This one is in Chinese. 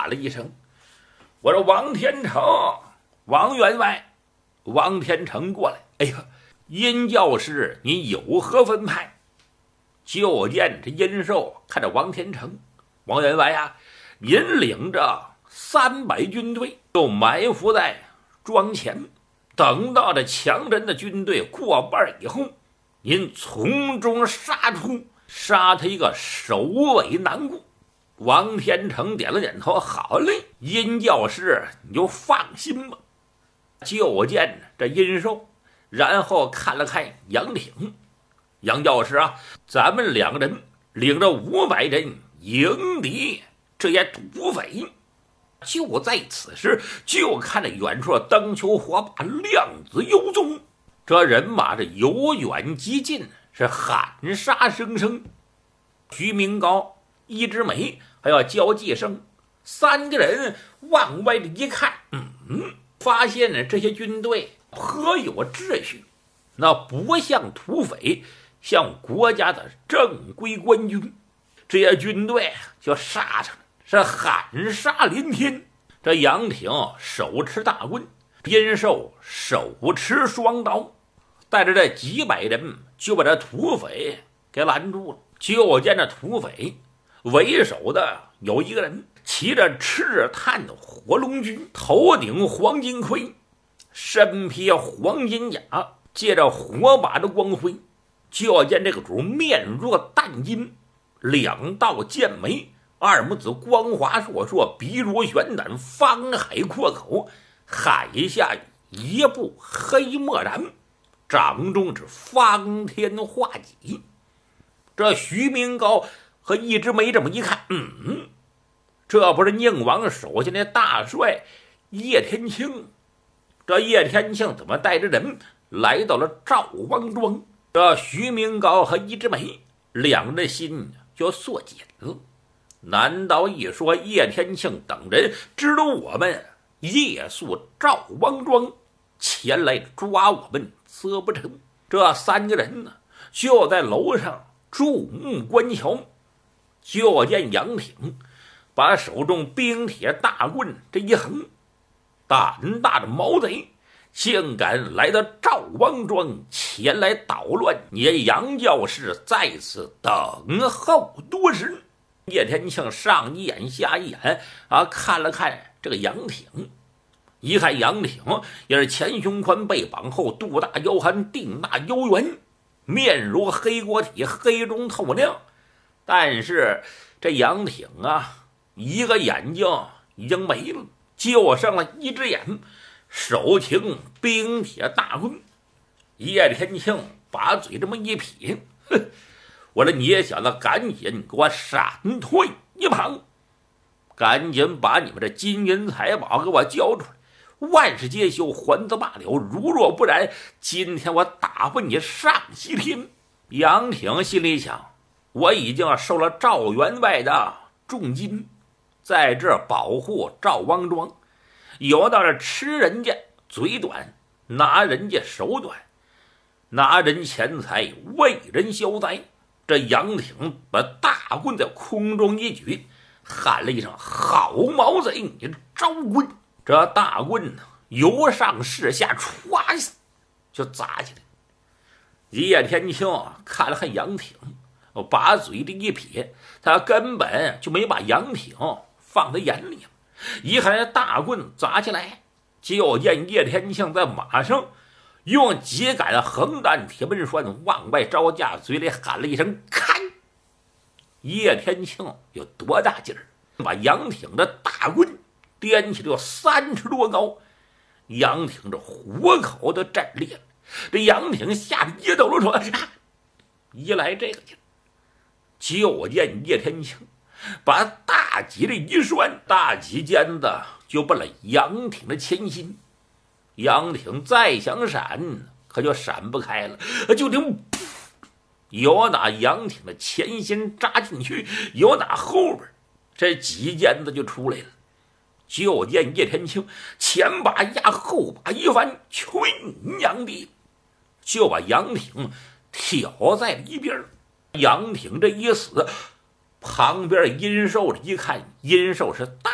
喊了一声：“我说王天成，王员外。”王天成过来，哎呀，殷教师，你有何分派？就见这殷寿看着王天成，王员外啊，您领着300军队，就埋伏在庄前，等到这强人的军队过半以后，您从中杀出，杀他一个首尾难顾。王天成点了点头，好嘞，殷教师你就放心吧。就见这殷寿，然后看了看杨挺，杨教师啊，咱们2个人领着500人迎敌这些土匪。就在此时，就看着远处灯球火把亮子幽踪，这人马这由远及近，是喊杀声声。徐明高、一枝梅还有焦继生3个人往外的一看，发现了这些军队颇有秩序，那不像土匪，像国家的正规官军。这些军队就杀上了，是喊杀连天。这杨挺手持大棍，殷寿手持双刀，带着这几百人就把这土匪给拦住了。就见这土匪为首的有一个人骑着赤炭的火龙驹，头顶黄金盔，身披黄金甲，借着火把的光辉，就见这个主面若淡金，2道剑眉，2目子光滑烁烁，鼻如悬胆，方海阔口，海下一步黑漠然，掌中是方天画戟。这徐明高和一枝梅这么一看，这不是宁王手下那大帅叶天庆？这叶天庆怎么带着人来到了赵王庄？这徐明高和一枝梅2人的心就缩紧了。难道一说叶天庆等人知道我们夜宿赵王庄，前来抓我们则不成？这3个人呢，就在楼上注目观瞧。就见杨挺把手中冰铁大棍这一横，胆大的毛贼竟敢来到赵王庄前来捣乱，你杨教士在此等候多时。叶天庆上一眼下一眼看了看这个杨挺，一看杨挺也是前胸宽背膀厚，肚大腰憨，腚大腰圆，面如黑锅体，黑中透亮。但是这杨挺一个眼睛已经没了，就剩了一只眼，手擎冰铁大棍。叶天庆把嘴这么一撇，我说你小子赶紧给我闪退一旁，赶紧把你们这金银财宝给我交出来，万事皆休，还则罢了，如若不然，今天我打发你上西天。杨挺心里想，我已经收了赵员外的重金，在这保护赵王庄，有道是吃人家嘴短，拿人家手短，拿人钱财为人消灾。这杨挺把大棍在空中一举，喊了一声：“好毛贼，你招棍！”这大棍由上至下歘就砸起来。叶天庆看了看杨挺，把嘴这一撇，他根本就没把杨挺放在眼里。一看这大棍砸起来，就见叶天庆在马上用几杆横担铁门栓往外招架，嘴里喊了一声：“看！”叶天庆有多大劲儿，把杨挺的大棍掂起来有3尺多高。杨挺这活口都震裂了，这杨挺吓得一抖了说：“一来这个劲儿。”就见叶天庆把大戟这一栓，大戟尖子就奔了杨挺的前心。杨挺再想闪，可就闪不开了，就听有打杨挺的前心扎进去，有打后边这戟尖子就出来了。就见叶天庆前把压后把一翻，去娘的，就把杨挺挑在了一边。杨挺这一死，旁边殷寿一看，殷寿是大